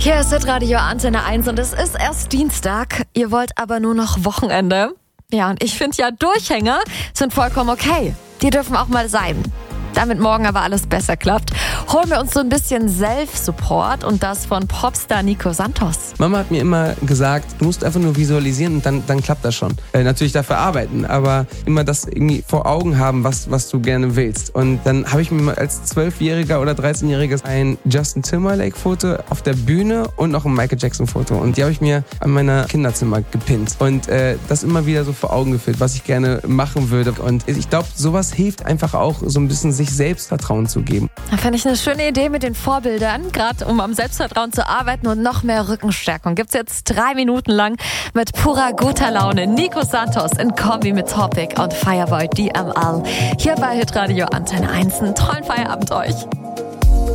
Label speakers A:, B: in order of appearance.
A: Hier ist Hitradio Antenne 1 und es ist erst Dienstag. Ihr wollt aber nur noch Wochenende. Ja, und ich finde ja, Durchhänger sind vollkommen okay. Die dürfen auch mal sein. Damit morgen aber alles besser klappt, holen wir uns so ein bisschen Self-Support und das von Popstar Nico Santos.
B: Mama hat mir immer gesagt, du musst einfach nur visualisieren und dann klappt das schon. Natürlich dafür arbeiten, aber immer das irgendwie vor Augen haben, was du gerne willst. Und dann habe ich mir mal als 12-Jähriger oder 13-Jähriges ein Justin Timberlake-Foto auf der Bühne und noch ein Michael Jackson-Foto. Und die habe ich mir an meiner Kinderzimmer gepinnt. Und das immer wieder so vor Augen geführt, was ich gerne machen würde. Und ich glaube, sowas hilft einfach auch, so ein bisschen sich Selbstvertrauen zu geben.
A: Da finde ich eine schöne Idee mit den Vorbildern, gerade um am Selbstvertrauen zu arbeiten und noch mehr Rückenstärkung. Gibt's jetzt 3 Minuten lang mit purer guter Laune. Nico Santos in Kombi mit Topic und Fireboy DML. Hier bei Hitradio Antenne 1. Einen tollen Feierabend euch.